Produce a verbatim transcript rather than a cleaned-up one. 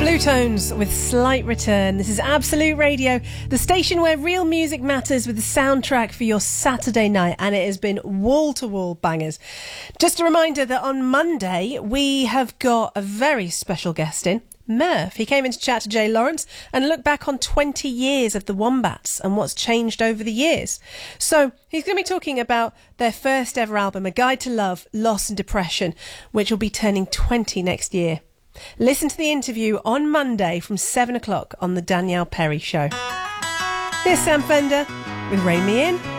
Blue Tones with Slight Return. This is Absolute Radio, the station where real music matters, with the soundtrack for your Saturday night, and it has been wall-to-wall bangers. Just a reminder that on Monday we have got a very special guest in, Murph. He came in to chat to Jay Lawrence and look back on twenty years of the Wombats and what's changed over the years. So he's going to be talking about their first ever album, A Guide to Love, Loss and Depression, which will be turning twenty next year. Listen to the interview on Monday from seven o'clock on The Danielle Perry Show. Here's Sam Fender with Rein Me In.